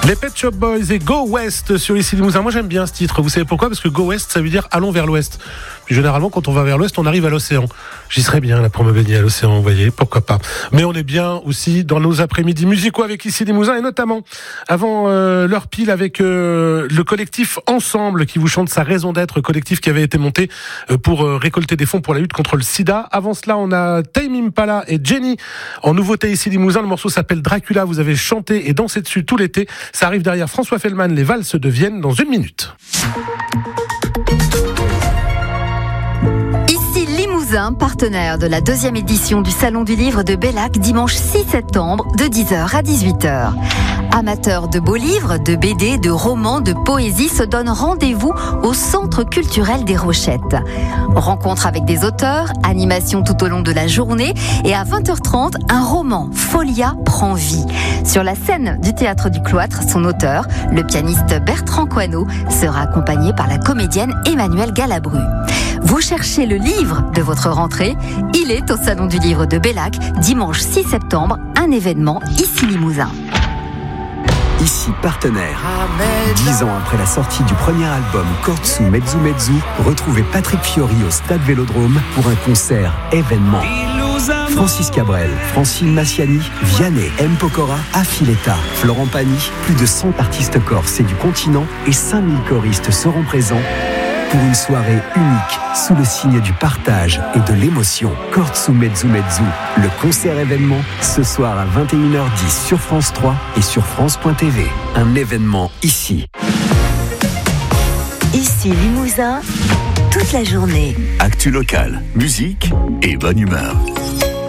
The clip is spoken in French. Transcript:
Les Pet Shop Boys et Go West sur Ici Limousin. Moi j'aime bien ce titre, vous savez pourquoi ? Parce que Go West ça veut dire allons vers l'ouest. Puis généralement quand on va vers l'ouest on arrive à l'océan. J'y serais bien là pour me baigner à l'océan, vous voyez, pourquoi pas. Mais on est bien aussi dans nos après-midi musicaux avec Ici Limousin et notamment avant l'heure pile avec le collectif Ensemble qui vous chante sa raison d'être, collectif qui avait été monté pour récolter des fonds pour la lutte contre le sida. Avant cela on a Tame Impala et Jenny en nouveauté Ici Limousin. Le morceau s'appelle Dracula, vous avez chanté et dansé dessus tout l'été. Ça arrive derrière François Fellman, les valses de Vienne dans 1 minute. Ici Limousin, partenaire de la 2e édition du Salon du Livre de Bellac, dimanche 6 septembre de 10h à 18h. Amateurs de beaux livres, de BD, de romans, de poésie se donnent rendez-vous au Centre culturel des Rochettes. Rencontre avec des auteurs, animation tout au long de la journée et à 20h30, un roman, Folia, prend vie. Sur la scène du Théâtre du Cloître, son auteur, le pianiste Bertrand Coineau, sera accompagné par la comédienne Emmanuelle Galabru. Vous cherchez le livre de votre rentrée ? Il est au Salon du Livre de Bellac, dimanche 6 septembre, un événement Ici Limousin. Ici partenaire. 10 ans après la sortie du premier album Kortsu Mezzu Mezzu, retrouvez Patrick Fiori au Stade Vélodrome pour un concert événement. Francis Cabrel, Francine Massiani, Vianney, M. Pokora, Affiletta, Florent Pagny, plus de 100 artistes corses et du continent et 5000 choristes seront présents pour une soirée unique sous le signe du partage et de l'émotion. Kortsu Mezzu Mezzu, le concert événement, ce soir à 21h10 sur France 3 et sur France.tv. Un événement ici. Ici Limousin, toute la journée. Actu local, musique et bonne humeur.